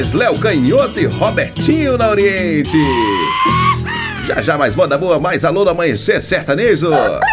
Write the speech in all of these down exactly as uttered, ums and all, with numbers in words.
Léo Canhoto e Robertinho na Oriente. Já já mais moda boa, mais alô no Amanhecer Sertanejo.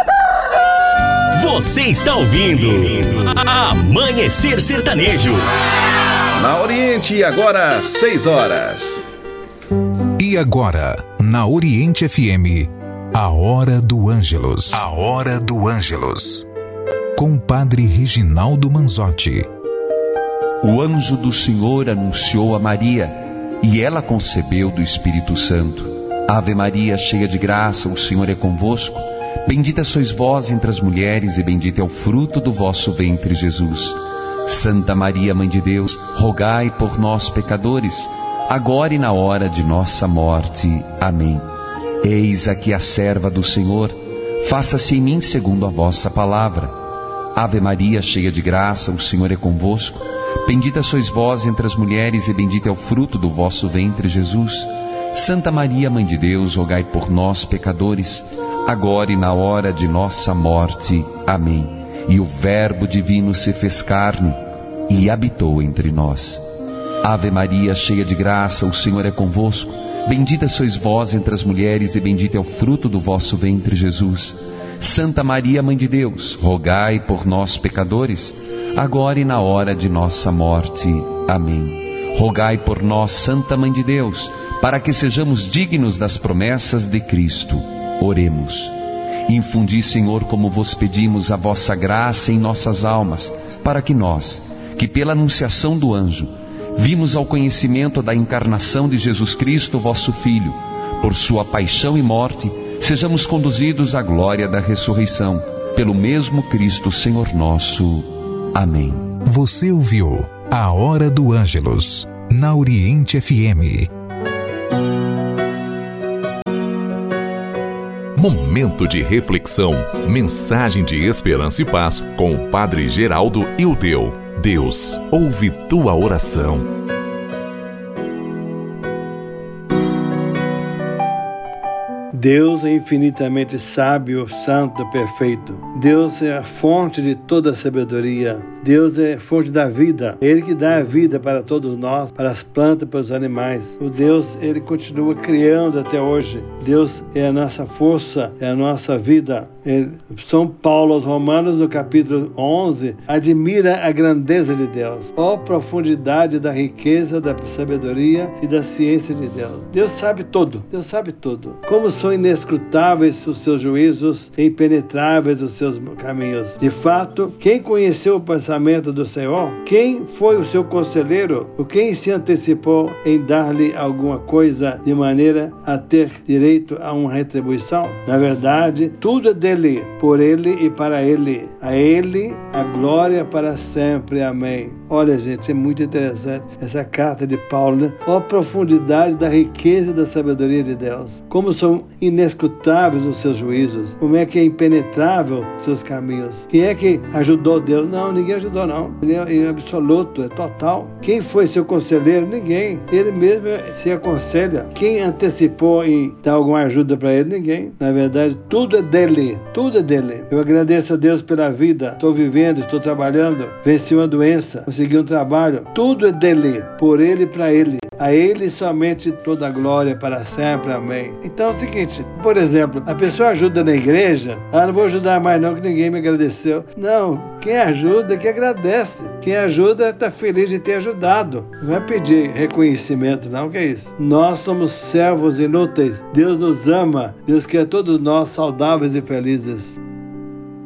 Você está ouvindo Amanhecer Sertanejo na Oriente, agora seis horas. E agora, na Oriente F M, a Hora do Ângelus. A Hora do Ângelus. Com o Padre Reginaldo Manzotti. O anjo do Senhor anunciou a Maria, e ela concebeu do Espírito Santo. Ave Maria, cheia de graça, o Senhor é convosco. Bendita sois vós entre as mulheres, e bendito é o fruto do vosso ventre, Jesus. Santa Maria, Mãe de Deus, rogai por nós, pecadores, agora e na hora de nossa morte. Amém. Eis aqui a serva do Senhor, faça-se em mim segundo a vossa palavra. Ave Maria, cheia de graça, o Senhor é convosco. Bendita sois vós entre as mulheres, e bendito é o fruto do vosso ventre, Jesus. Santa Maria, Mãe de Deus, rogai por nós, pecadores, agora e na hora de nossa morte. Amém. E o Verbo divino se fez carne e habitou entre nós. Ave Maria, cheia de graça, o Senhor é convosco. Bendita sois vós entre as mulheres, e bendito é o fruto do vosso ventre, Jesus. Santa Maria, Mãe de Deus, rogai por nós, pecadores, agora e na hora de nossa morte. Amém. Rogai por nós, Santa Mãe de Deus, para que sejamos dignos das promessas de Cristo. Oremos. Infundi, Senhor, como vos pedimos, a vossa graça em nossas almas, para que nós, que pela anunciação do anjo, vimos ao conhecimento da encarnação de Jesus Cristo, vosso Filho, por sua paixão e morte, sejamos conduzidos à glória da ressurreição, pelo mesmo Cristo, Senhor nosso. Amém. Você ouviu a Hora do Ângelus, na Oriente F M. Momento de reflexão, mensagem de esperança e paz com o Padre Geraldo Ildeu. Deus ouve tua oração. Deus é infinitamente sábio, santo, perfeito. Deus é a fonte de toda a sabedoria. Deus é a fonte da vida. Ele que dá a vida para todos nós, para as plantas, para os animais. O Deus, Ele continua criando até hoje. Deus é a nossa força, é a nossa vida. Ele, São Paulo aos Romanos, no capítulo onze, admira a grandeza de Deus. Ó profundidade da riqueza, da sabedoria e da ciência de Deus. Deus sabe tudo. Deus sabe tudo. Como são inescrutáveis os seus juízos e impenetráveis os seus caminhos. De fato, quem conheceu o pensamento do Senhor? Quem foi o seu conselheiro? O quem se antecipou em dar-lhe alguma coisa de maneira a ter direito a uma retribuição? Na verdade, tudo é dele, por ele e para ele. A ele a glória para sempre. Amém. Olha, gente, é muito interessante essa carta de Paulo, né? Olha a profundidade da riqueza e da sabedoria de Deus. Como são inescrutáveis os seus juízos. Como é que é impenetrável os seus caminhos. Quem é que ajudou Deus? Não, ninguém ajudou, não. Ele é absoluto, é total. Quem foi seu conselheiro? Ninguém. Ele mesmo se aconselha. Quem antecipou em dar alguma ajuda para ele? Ninguém. Na verdade, tudo é dele. Tudo é dele. Eu agradeço a Deus pela vida. Estou vivendo, estou trabalhando. Venci uma doença. Consegui um trabalho. Tudo é dele. Por ele e para ele. A ele somente toda a glória para sempre. Amém. Então é o seguinte, por exemplo, a pessoa ajuda na igreja, ah, não vou ajudar mais não, que ninguém me agradeceu. Não, quem ajuda é que agradece. Quem ajuda está feliz de ter ajudado. Não vai pedir reconhecimento não, que é isso? Nós somos servos inúteis. Deus nos ama. Deus quer todos nós saudáveis e felizes.